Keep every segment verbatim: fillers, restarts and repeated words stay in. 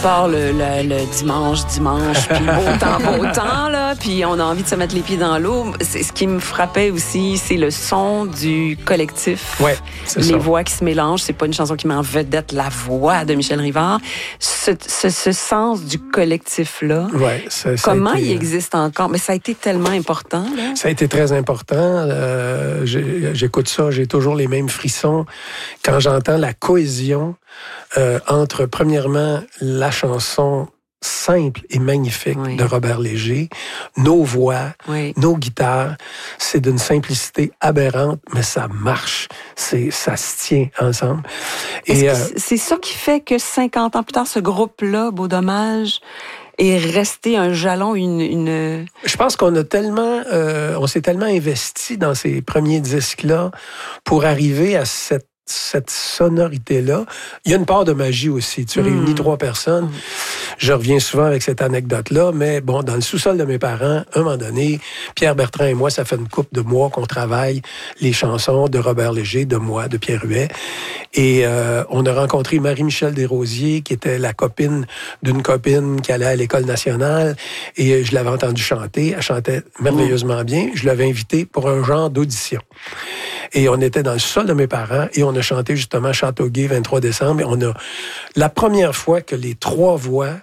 part le, le, le dimanche, dimanche, puis beau temps, beau temps, là, puis on a envie de se mettre les pieds dans l'eau. C'est, ce qui me frappait aussi, c'est le son du collectif. Ouais, c'est les ça. voix qui se mélangent. C'est pas une chanson qui met en vedette la voix de Michel Rivard. Ce, ce, ce sens du collectif-là, ouais, ça, ça comment été, il existe encore? Mais ça a été tellement important. Là. Ça a été très important. Euh, j'ai, j'écoute ça, j'ai toujours les mêmes frissons quand j'entends la cohésion euh, entre, premièrement, la chanson simple et magnifique oui. de Robert Léger, nos voix, oui. nos guitares, c'est d'une simplicité aberrante, mais ça marche, c'est, ça se tient ensemble. Et euh, c'est ça qui fait que cinquante ans plus tard, ce groupe-là, Beau Dommage, est resté un jalon, une... une... Je pense qu'on a tellement, euh, on s'est tellement investi dans ces premiers disques-là pour arriver à cette cette sonorité-là. Il y a une part de magie aussi. Tu mmh. réunis trois personnes. Mmh. Je reviens souvent avec cette anecdote-là, mais bon, dans le sous-sol de mes parents, à un moment donné, Pierre Bertrand et moi, ça fait une couple de mois qu'on travaille les chansons de Robert Léger, de moi, de Pierre Huet. Et euh, on a rencontré Marie-Michel Desrosiers, qui était la copine d'une copine qui allait à l'École nationale. Et je l'avais entendue chanter. Elle chantait merveilleusement mmh. bien. Je l'avais invitée pour un genre d'audition. Et on était dans le sol de mes parents et on a chanté justement Châteauguay, vingt-trois décembre. Et on a la première fois que les trois voix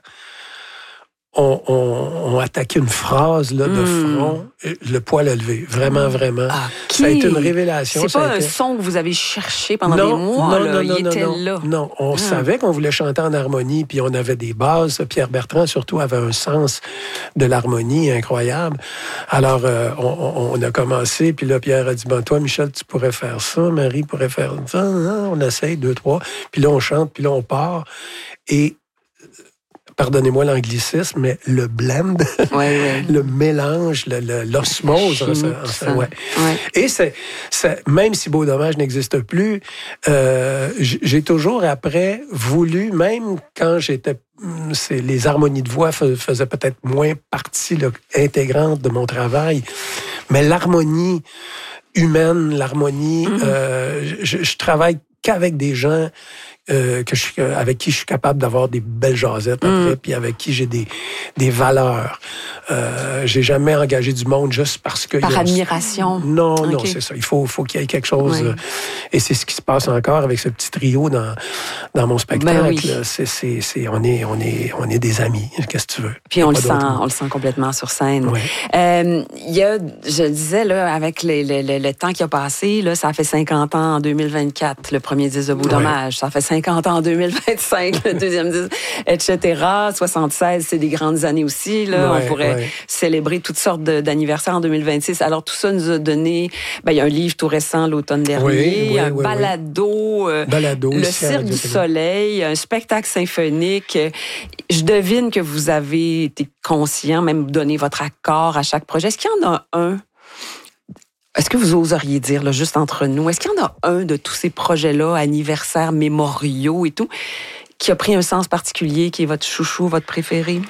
ont, ont, ont attaqué une phrase là, de front, mmh. le poil à lever. Vraiment, vraiment. Okay. Ça a été une révélation. C'est ça pas a un été... son que vous avez cherché pendant non, des mois. Non, là. non, Il non, était non, là. Non, on mmh. savait qu'on voulait chanter en harmonie, puis on avait des bases. Pierre Bertrand, surtout, avait un sens de l'harmonie incroyable. Alors, euh, on, on a commencé, puis là, Pierre a dit, ben, toi, Michel, tu pourrais faire ça, Marie pourrait faire ça. On essaye, deux, trois. Puis là, on chante, puis là, on part. Et pardonnez-moi l'anglicisme, mais le blend, ouais, ouais. le mélange, le, le, l'osmose. En, en, en, ouais. Ouais. Et c'est, c'est, même si Beau Dommage n'existe plus, euh, j'ai toujours après voulu, même quand j'étais... C'est, les harmonies de voix faisaient peut-être moins partie là, intégrante de mon travail, mais l'harmonie humaine, l'harmonie, mm-hmm. euh, je, je travaille qu'avec des gens Euh, que je, avec qui je suis capable d'avoir des belles jasettes après, mm. puis avec qui j'ai des, des valeurs. Euh, j'ai jamais engagé du monde juste parce que... Par a... admiration. Non, okay. non, c'est ça. Il faut, faut qu'il y ait quelque chose. Oui. Euh, et c'est ce qui se passe encore avec ce petit trio dans, dans mon spectacle. Ben oui. Là. C'est, c'est, c'est, on, est, on, est, on est des amis. Qu'est-ce que tu veux? Puis on le, sent, on le sent complètement sur scène. Oui. Euh, il y a, je le disais, là, avec le, le, le, le temps qui a passé, là, ça fait cinquante ans en deux mille vingt-quatre, le premier disque de Beau Dommage. Oui. Ça fait cinquante ans en deux mille vingt-cinq, le deuxième disque, et cetera. soixante-seize, c'est des grandes années aussi. Là. Ouais, on pourrait ouais. célébrer toutes sortes de, d'anniversaires en deux mille vingt-six. Alors, tout ça nous a donné... Ben, il y a un livre tout récent, l'automne dernier, oui, oui, un oui, balado, oui. balado le Cirque du Soleil, un spectacle symphonique. Je devine que vous avez été conscient, même donné votre accord à chaque projet. Est-ce qu'il y en a un... Est-ce que vous oseriez dire, là, juste entre nous, est-ce qu'il y en a un de tous ces projets-là, anniversaires, mémoriaux et tout, qui a pris un sens particulier, qui est votre chouchou, votre préféré?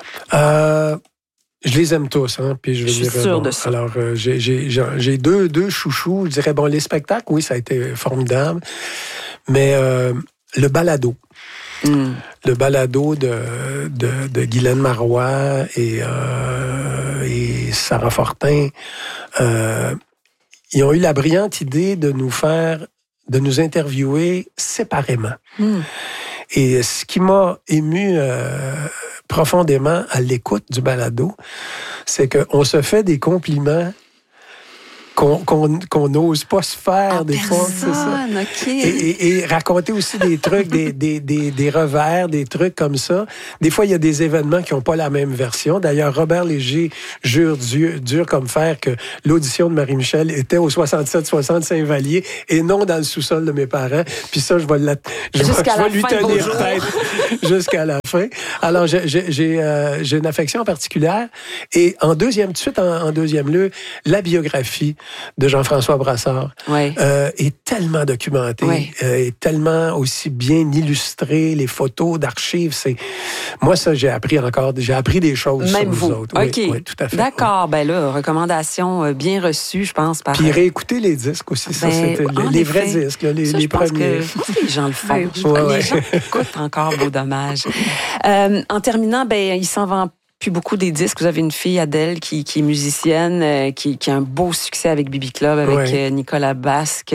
Euh, je les aime tous, hein, puis je vais je suis dire... sûre bon, de ça. Alors, euh, j'ai, j'ai, j'ai deux, deux chouchous. Je dirais, bon, les spectacles, oui, ça a été formidable, mais euh, le balado. Mm. Le balado de, de, de Guylaine Marois et, euh, et Sarah Fortin... Euh, ils ont eu la brillante idée de nous faire, de nous interviewer séparément. Mm. Et ce qui m'a ému euh, profondément à l'écoute du balado, c'est qu'on se fait des compliments qu'on, qu'on, qu'on n'ose pas se faire ah, des personne, fois. C'est ça. Okay. Et, et, et raconter aussi des trucs, des, des, des, des revers, des trucs comme ça. Des fois, il y a des événements qui n'ont pas la même version. D'ailleurs, Robert Léger jure dur, dur comme fer que l'audition de Marie-Michel était au soixante-sept soixante Saint-Vallier et non dans le sous-sol de mes parents. Puis ça, je vais, la, je vais, je vais lui tenir tête jusqu'à la fin. Alors, j'ai, j'ai, euh, j'ai une affection particulière. Et en deuxième, tout de suite, en, en deuxième lieu, la biographie de Jean-François Brassard oui. euh, est tellement documentée, oui. euh, est tellement aussi bien illustrée, les photos d'archives, c'est... Moi, ça, j'ai appris encore, j'ai appris des choses Même sur vous. vous autres. OK. Oui, oui, tout à fait. D'accord, oui. Ben là, recommandation bien reçue, je pense. Par... Puis réécouter les disques aussi, ça, ben, c'était les, les vrais disques, là, les, ça, les je premiers. Pense que, je pense que les gens le font. Ouais, ouais. Les gens écoutent encore Beau Dommage. Euh, en terminant, ben il s'en vend plus beaucoup des disques. Vous avez une fille, Adèle, qui, qui est musicienne, euh, qui, qui a un beau succès avec B B Club, avec ouais. euh, Nicolas Basque.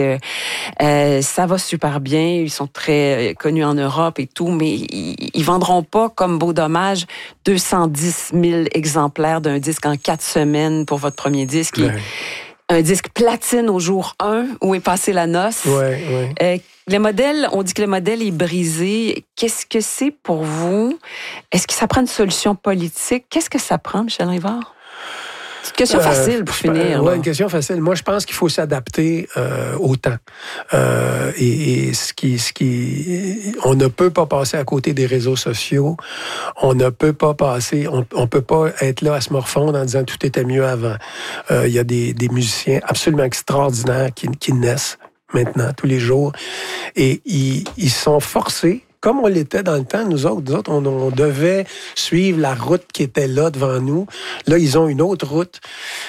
Euh, ça va super bien. Ils sont très connus en Europe et tout, mais ils, ils vendront pas, comme Beau Dommage, deux cent dix mille exemplaires d'un disque en quatre semaines pour votre premier disque. Ouais. Un disque platine au jour un, où est passée la noce. Ouais, ouais. Euh, le modèle, on dit que le modèle est brisé. Qu'est-ce que c'est pour vous? Est-ce que ça prend une solution politique? Qu'est-ce que ça prend, Michel Rivard? C'est une question facile pour euh, finir. Oui, une question facile. Moi, je pense qu'il faut s'adapter euh, au temps. Euh, et, et ce qui, ce qui, on ne peut pas passer à côté des réseaux sociaux. On ne peut pas passer, on, on peut pas être là à se morfondre en disant tout était mieux avant. Euh, il y a des, des musiciens absolument extraordinaires qui, qui naissent maintenant, tous les jours. Et ils, ils sont forcés, comme on l'était dans le temps, nous autres, nous autres on, on devait suivre la route qui était là devant nous. Là, ils ont une autre route.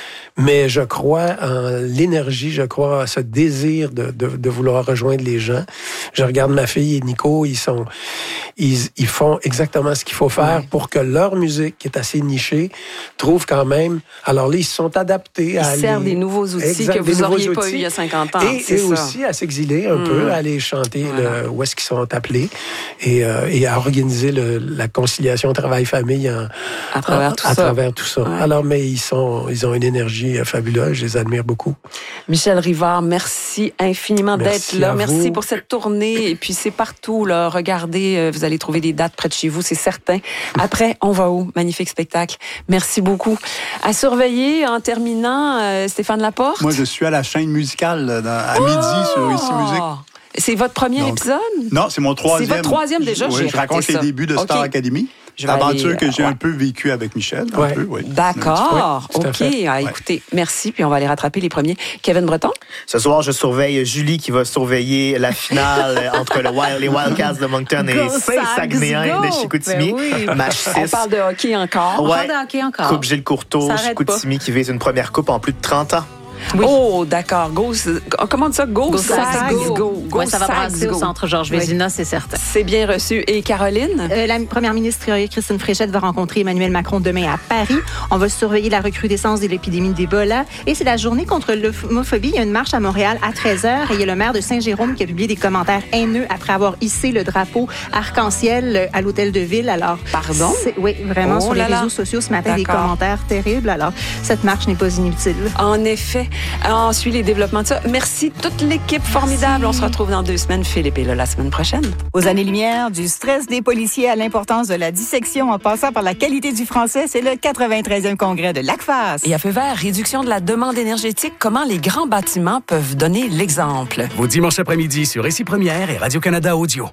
Mais je crois en l'énergie, je crois en ce désir de, de, de vouloir rejoindre les gens. Je regarde ma fille et Nico, ils sont, ils, ils font exactement ce qu'il faut faire ouais. pour que leur musique, qui est assez nichée, trouve quand même. Alors là, ils se sont adaptés ils à Ils servent les... des nouveaux outils exact, que vous n'auriez pas outils. eu il y a cinquante ans. Et, c'est et ça. aussi à s'exiler un mmh. peu, à aller chanter voilà. le, où est-ce qu'ils sont appelés et, euh, et à organiser le, la conciliation travail-famille en, à travers tout à, ça. À travers tout ça. Ouais. Alors, mais ils sont, ils ont une énergie fabuleuse. Je les admire beaucoup. Michel Rivard, merci infiniment merci d'être là. Merci vous. pour cette tournée. Et puis, c'est partout, là. Regardez, vous allez trouver des dates près de chez vous, c'est certain. Après, on va où? Magnifique spectacle. Merci beaucoup. À surveiller, en terminant, euh, Stéphane Laporte. Moi, je suis à la chaîne musicale dans, à oh! midi sur Ici Musique. C'est votre premier Donc, épisode? Non, c'est mon troisième. C'est votre troisième déjà? Oui, je raconte ça. les débuts de Star okay. Academy. L'aventure que j'ai ouais. un peu vécue avec Michel. Ouais. Un peu, oui. D'accord. Oui, OK. Ah, écoutez, ouais. merci. Puis on va aller rattraper les premiers. Kevin Breton? Ce soir, je surveille Julie qui va surveiller la finale entre le Wild, les Wildcats de Moncton et Saint-Saguenayens de Chicoutimi. Oui. Match six. On parle de hockey encore. Ouais. On parle de hockey encore. Coupe Gilles Courteau, Chicoutimi qui vise une première coupe en plus de trente ans. Oui. Oh, d'accord. Go, comment on dit ça? Go, go Sags. Go, go, go ouais, ça va brasser go. au centre Georges Vézina, oui. c'est certain. C'est bien reçu. Et Caroline? Euh, la première ministre Christine Fréchette va rencontrer Emmanuel Macron demain à Paris. On va surveiller la recrudescence de l'épidémie d'Ebola. Et c'est la journée contre l'homophobie. Il y a une marche à Montréal à treize heures. Et il y a le maire de Saint-Jérôme qui a publié des commentaires haineux après avoir hissé le drapeau arc-en-ciel à l'hôtel de ville. Alors, pardon? Oui, vraiment, oh sur les là là. réseaux sociaux ce matin, D'accord. des commentaires terribles. Alors, cette marche n'est pas inutile. En effet. On suit les développements de ça. Merci toute l'équipe formidable. Merci. On se retrouve dans deux semaines. Philippe est là la semaine prochaine. Aux années-lumière, du stress des policiers à l'importance de la dissection en passant par la qualité du français, c'est le quatre-vingt-treizième congrès de l'ACFAS. Et à feu vert, réduction de la demande énergétique, comment les grands bâtiments peuvent donner l'exemple. Vos dimanches après-midi sur Ici Première et Radio-Canada Audio.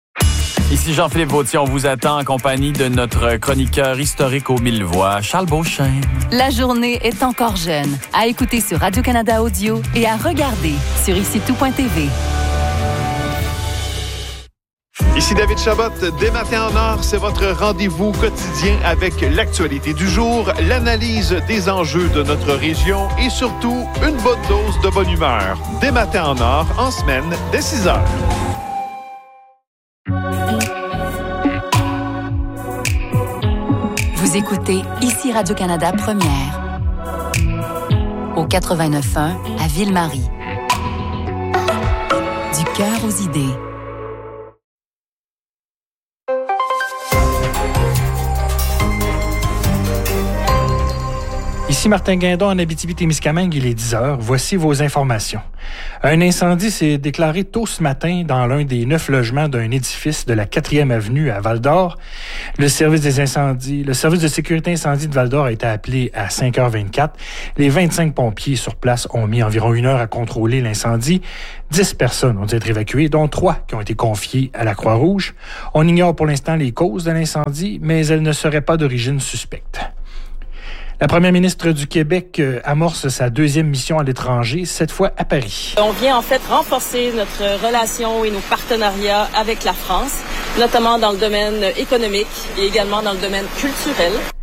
Ici Jean-Philippe Vautier, on vous attend en compagnie de notre chroniqueur historique aux mille voix, Charles Beauchesne. La journée est encore jeune. À écouter sur Radio-Canada Audio et à regarder sur ici tout point t v. Ici David Chabot, dès Matin en Or, c'est votre rendez-vous quotidien avec l'actualité du jour, l'analyse des enjeux de notre région et surtout une bonne dose de bonne humeur. Dès Matin en Or, en semaine, dès six heures. Vous écoutez ici Radio-Canada Première. Au quatre-vingt-neuf point un à Ville-Marie. Du cœur aux idées. Ici Martin Guindon en Abitibi-Témiscamingue, il est dix heures. Voici vos informations. Un incendie s'est déclaré tôt ce matin dans l'un des neuf logements d'un édifice de la quatrième avenue à Val-d'Or. Le service des incendies, le service de sécurité incendie de Val-d'Or a été appelé à cinq heures vingt-quatre. Les vingt-cinq pompiers sur place ont mis environ une heure à contrôler l'incendie. Dix personnes ont dû être évacuées, dont trois qui ont été confiées à la Croix-Rouge. On ignore pour l'instant les causes de l'incendie, mais elles ne seraient pas d'origine suspecte. La première ministre du Québec euh, amorce sa deuxième mission à l'étranger, cette fois à Paris. On vient en fait renforcer notre relation et nos partenariats avec la France, notamment dans le domaine économique et également dans le domaine culturel.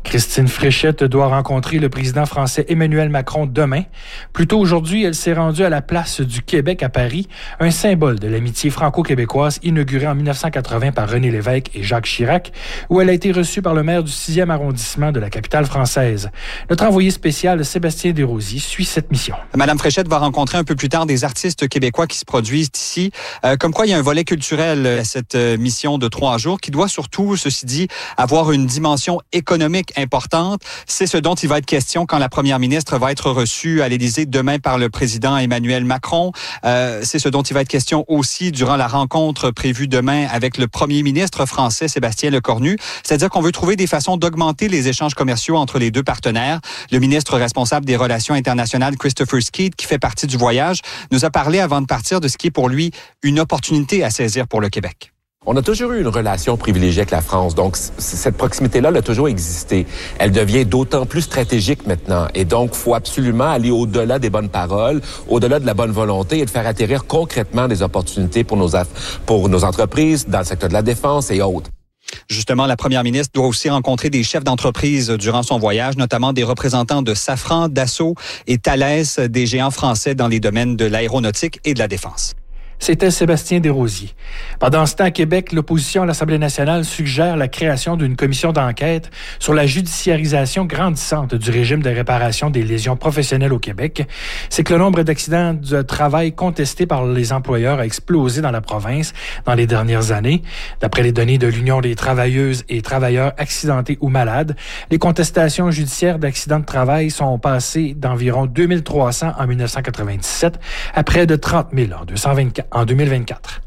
Christine Fréchette doit rencontrer le président français Emmanuel Macron demain. Plus tôt aujourd'hui, elle s'est rendue à la place du Québec à Paris, un symbole de l'amitié franco-québécoise inaugurée en dix-neuf cent quatre-vingts par René Lévesque et Jacques Chirac, où elle a été reçue par le maire du sixième arrondissement de la capitale française. Notre envoyé spécial Sébastien Desrosiers suit cette mission. Madame Fréchette va rencontrer un peu plus tard des artistes québécois qui se produisent ici. Euh, comme quoi, il y a un volet culturel à cette mission de trois jours qui doit surtout, ceci dit, avoir une dimension économique importante. C'est ce dont il va être question quand la première ministre va être reçue à l'Élysée demain par le président Emmanuel Macron. Euh, c'est ce dont il va être question aussi durant la rencontre prévue demain avec le premier ministre français Sébastien Lecornu. C'est-à-dire qu'on veut trouver des façons d'augmenter les échanges commerciaux entre les deux partenaires. Le ministre responsable des Relations internationales, Christopher Skeet, qui fait partie du voyage, nous a parlé avant de partir de ce qui est pour lui une opportunité à saisir pour le Québec. On a toujours eu une relation privilégiée avec la France, donc c- cette proximité-là elle a toujours existé. Elle devient d'autant plus stratégique maintenant, et donc il faut absolument aller au-delà des bonnes paroles, au-delà de la bonne volonté et de faire atterrir concrètement des opportunités pour nos, aff- pour nos entreprises dans le secteur de la défense et autres. Justement, la première ministre doit aussi rencontrer des chefs d'entreprise durant son voyage, notamment des représentants de Safran, Dassault et Thales, des géants français dans les domaines de l'aéronautique et de la défense. C'était Sébastien Desrosiers. Pendant ce temps, à Québec, l'opposition à l'Assemblée nationale suggère la création d'une commission d'enquête sur la judiciarisation grandissante du régime de réparation des lésions professionnelles au Québec. C'est que le nombre d'accidents de travail contestés par les employeurs a explosé dans la province dans les dernières années. D'après les données de l'Union des travailleuses et travailleurs accidentés ou malades, les contestations judiciaires d'accidents de travail sont passées d'environ deux mille trois cents en dix-neuf cent quatre-vingt-dix-sept à près de trente mille en deux cent vingt-quatre. En deux mille vingt-quatre.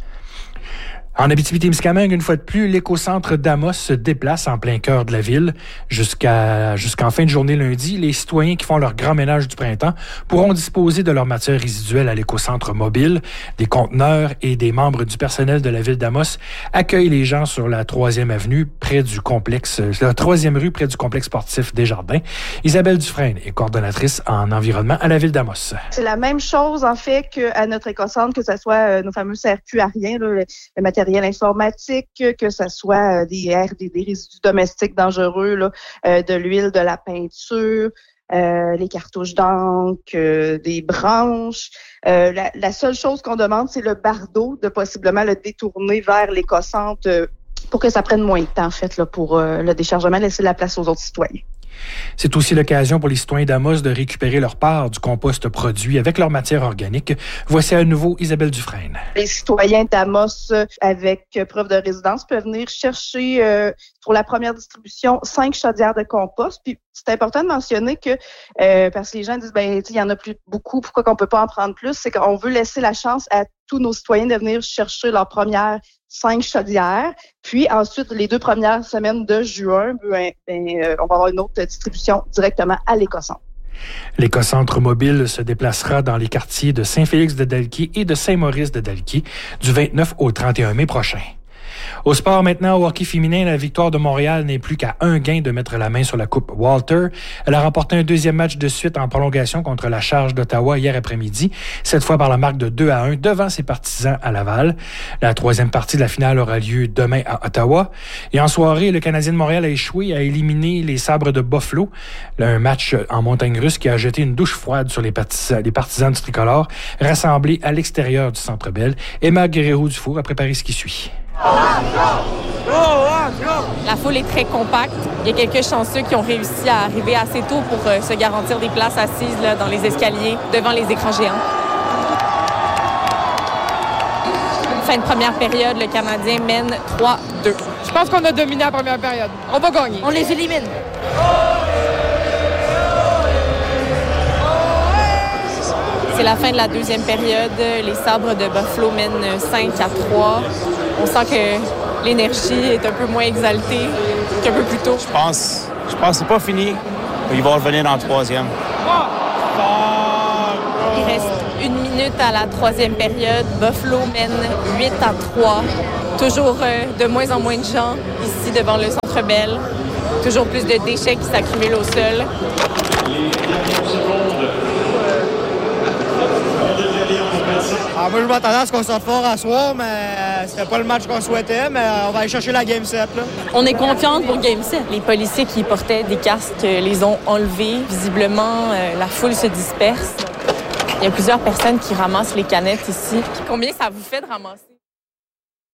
En Abitibi-Témiscamingue, une fois de plus, l'écocentre d'Amos se déplace en plein cœur de la ville. Jusqu'à, jusqu'en fin de journée lundi, les citoyens qui font leur grand ménage du printemps pourront disposer de leurs matières résiduelles à l'écocentre mobile. Des conteneurs et des membres du personnel de la ville d'Amos accueillent les gens sur la troisième avenue, près du complexe, la troisième rue, près du complexe sportif Desjardins. Isabelle Dufresne est coordonnatrice en environnement à la ville d'Amos. C'est la même chose, en fait, qu'à notre écocentre, que ce soit euh, nos fameux C R Q ariens, là, le, le matériel informatique, que ce soit des, des, des résidus domestiques dangereux, là, euh, de l'huile, de la peinture, euh, les cartouches d'encre, euh, des branches. Euh, la, la seule chose qu'on demande, c'est le bardeau, de possiblement le détourner vers l'écocentre euh, pour que ça prenne moins de temps, en fait, là, pour euh, le déchargement, laisser la place aux autres citoyens. C'est aussi l'occasion pour les citoyens d'Amos de récupérer leur part du compost produit avec leur matière organique. Voici à nouveau Isabelle Dufresne. Les citoyens d'Amos avec preuve de résidence peuvent venir chercher euh, pour la première distribution cinq chaudières de compost. Puis c'est important de mentionner que euh, parce que les gens disent ben il y en a plus beaucoup, pourquoi qu'on peut pas en prendre plus? C'est qu'on veut laisser la chance à tous nos citoyens de venir chercher leur première cinq chaudières. Puis ensuite, les deux premières semaines de juin, ben, ben, euh, on va avoir une autre distribution directement à l'écocentre. L'écocentre mobile se déplacera dans les quartiers de Saint-Félix-de-Dalquier et de Saint-Maurice-de-Dalquier du vingt-neuf au trente et un mai prochain. Au sport maintenant, au hockey féminin, la victoire de Montréal n'est plus qu'à un gain de mettre la main sur la Coupe Walter. Elle a remporté un deuxième match de suite en prolongation contre la Charge d'Ottawa hier après-midi, cette fois par la marque de deux à un devant ses partisans à Laval. La troisième partie de la finale aura lieu demain à Ottawa. Et en soirée, le Canadien de Montréal a échoué à éliminer les Sabres de Buffalo. Un match en montagne russe qui a jeté une douche froide sur les partisans, les partisans du tricolore rassemblés à l'extérieur du Centre Bell. Emma Guerrero-Dufour a préparé ce qui suit. La foule est très compacte. Il y a quelques chanceux qui ont réussi à arriver assez tôt pour euh, se garantir des places assises là, dans les escaliers, devant les écrans géants. Fin de première période, le Canadien mène trois deux. Je pense qu'on a dominé la première période. On va gagner. On les élimine. C'est la fin de la deuxième période. Les Sabres de Buffalo mènent cinq à trois. On sent que l'énergie est un peu moins exaltée qu'un peu plus tôt. Je pense, je pense que c'est pas fini. Ils vont revenir dans le troisième. Il reste une minute à la troisième période. Buffalo mène huit à trois. Toujours euh, de moins en moins de gens ici devant le Centre Bell. Toujours plus de déchets qui s'accumulent au sol. Alors moi, je m'attendais à ce qu'on sorte fort à soir, mais euh, c'était pas le match qu'on souhaitait, mais euh, on va aller chercher la Game sept. Là. On est confiante pour Game sept. Les policiers qui portaient des casques les ont enlevés. Visiblement, euh, la foule se disperse. Il y a plusieurs personnes qui ramassent les canettes ici. Combien ça vous fait de ramasser?